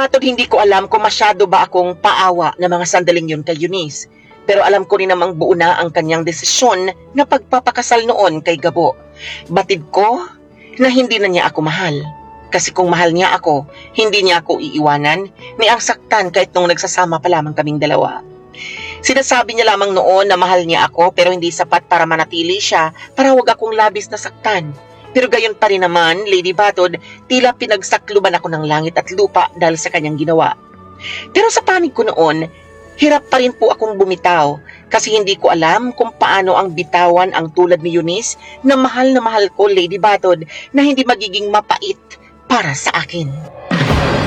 Batod hindi ko alam kung masyado ba akong paawa na mga sandaling yun kay Eunice. Pero alam ko rin namang buo na ang kanyang desisyon na pagpapakasal noon kay Gabo. Batid ko na hindi na niya ako mahal. Kasi kung mahal niya ako, hindi niya ako iiwanan ni ang saktan kahit nung nagsasama pa lamang kaming dalawa. Sinasabi niya lamang noon na mahal niya ako pero hindi sapat para manatili siya para wag akong labis na saktan. Pero gayon pa rin naman, Lady Batod, tila pinagsakluban ako ng langit at lupa dahil sa kanyang ginawa. Pero sa panig ko noon, hirap pa rin po akong bumitaw kasi hindi ko alam kung paano ang bitawan ang tulad ni Eunice na mahal ko, Lady Batod, na hindi magiging mapait para sa akin.